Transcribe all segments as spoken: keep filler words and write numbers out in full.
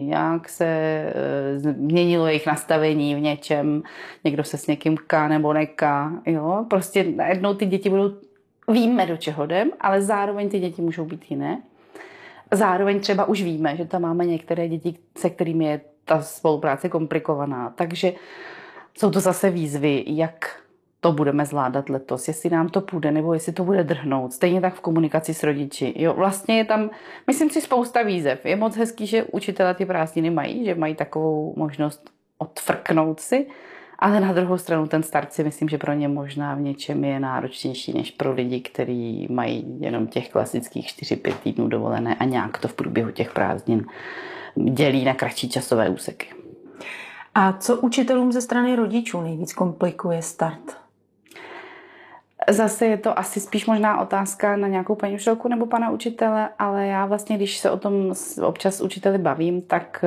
jak se e, změnilo jejich nastavení v něčem, někdo se s někým ká nebo neká, jo, prostě najednou ty děti budou, víme, do čeho jdem, ale zároveň ty děti můžou být jiné. Zároveň třeba už víme, že tam máme některé děti, se kterými je ta spolupráce komplikovaná, takže jsou to zase výzvy, jak to budeme zvládat letos, jestli nám to půjde, nebo jestli to bude drhnout. Stejně tak v komunikaci s rodiči. Jo, vlastně je tam, myslím si, spousta výzev. Je moc hezký, že učitelé ty prázdniny mají, že mají takovou možnost odfrknout si, ale na druhou stranu ten start si myslím, že pro ně možná v něčem je náročnější než pro lidi, kteří mají jenom těch klasických čtyři pět týdnů dovolené a nějak to v průběhu těch prázdnin dělí na kratší časové úseky. A co učitelům ze strany rodičů nejvíc komplikuje start? Zase je to asi spíš možná otázka na nějakou paní učitelku nebo pana učitele, ale já vlastně, když se o tom občas s učiteli bavím, tak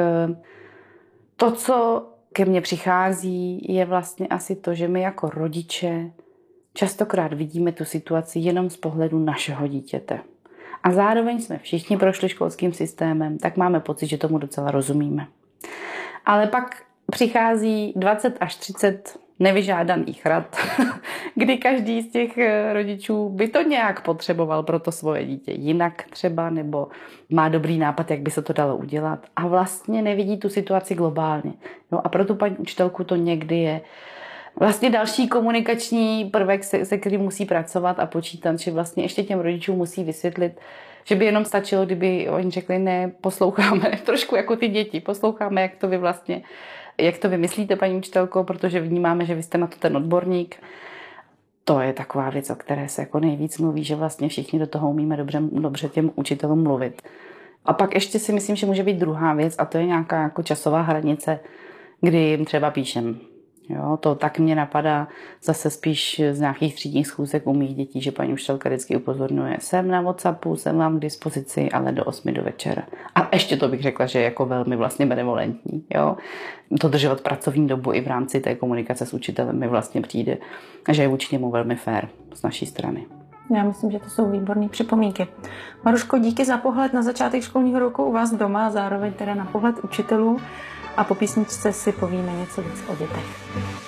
to, co ke mně přichází, je vlastně asi to, že my jako rodiče častokrát vidíme tu situaci jenom z pohledu našeho dítěte. A zároveň jsme všichni prošli školským systémem, tak máme pocit, že tomu docela rozumíme. Ale pak přichází dvacet až třicet nevyžádaných rad, kdy každý z těch rodičů by to nějak potřeboval pro to svoje dítě jinak třeba, nebo má dobrý nápad, jak by se to dalo udělat a vlastně nevidí tu situaci globálně. No a pro tu paní učitelku to někdy je vlastně další komunikační prvek, se, se kterým musí pracovat a počítat, že vlastně ještě těm rodičům musí vysvětlit, že by jenom stačilo, kdyby oni řekli, ne, posloucháme, trošku jako ty děti, posloucháme, jak to vy vlastně Jak to vymyslíte, paní učitelko, protože vnímáme, že vy jste na to ten odborník. To je taková věc, o které se jako nejvíc mluví, že vlastně všichni do toho umíme dobře, dobře těm učitelům mluvit. A pak ještě si myslím, že může být druhá věc a to je nějaká jako časová hranice, kdy jim třeba píšem. Jo, to tak mě napadá zase spíš z nějakých třídních schůzek u mých dětí, že paní učitelka vždycky upozorňuje, jsem na WhatsAppu, jsem vám k dispozici, ale do osmi do večera. A ještě to bych řekla, že je jako velmi vlastně benevolentní. Jo? Dodržovat pracovní dobu i v rámci té komunikace s učitelem mi vlastně přijde, že je vůči němu velmi fér z naší strany. Já myslím, že to jsou výborné připomínky. Maruško, díky za pohled na začátek školního roku u vás doma a zároveň teda na pohled učitelů. A po písničce si povíme něco víc o dětech.